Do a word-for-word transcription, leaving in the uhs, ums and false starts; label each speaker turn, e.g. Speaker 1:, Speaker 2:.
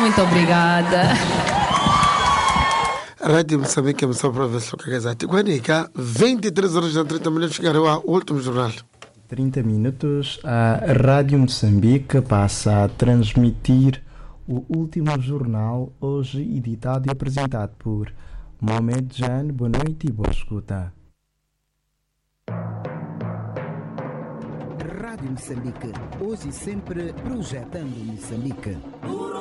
Speaker 1: Muito obrigada.
Speaker 2: Rádio Moçambique, emissão para ver se o que é exato. Guanica, vinte e três horas e trinta minutos, chegaram ao último jornal.
Speaker 3: trinta minutos, a Rádio Moçambique passa a transmitir o último jornal, hoje editado e apresentado por Mohamed Jan. Boa noite e boa escuta.
Speaker 4: Rádio Moçambique, hoje e sempre projetando Moçambique.